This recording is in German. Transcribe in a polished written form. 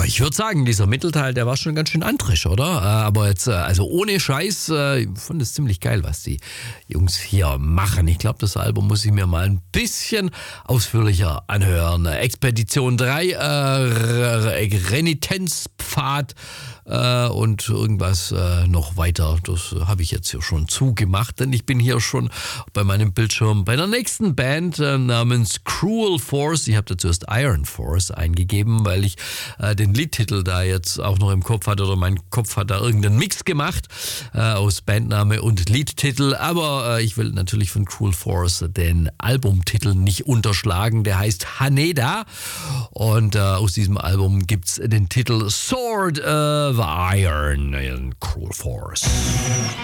ich würde sagen, dieser Mittelteil, der war schon ganz schön antrisch, oder? Aber jetzt, also ohne Scheiß, ich fand es ziemlich geil, was die Jungs hier machen. Ich glaube, das Album muss ich mir mal ein bisschen ausführlicher anhören. Expedition 3, Renitenzpfad und irgendwas noch weiter. Das habe ich jetzt hier schon zugemacht, denn ich bin hier schon bei meinem Bildschirm bei der nächsten Band namens Cruel Force. Ich habe da zuerst Iron Force eingegeben, weil ich den Liedtitel da jetzt auch noch im Kopf hatte oder mein Kopf hat da irgendeinen Mix gemacht aus Bandname und Liedtitel. Aber ich will natürlich von Cruel Force den Albumtitel nicht unterschlagen. Der heißt Haneda und aus diesem Album gibt's den Titel Sword of Iron in Cruel Force.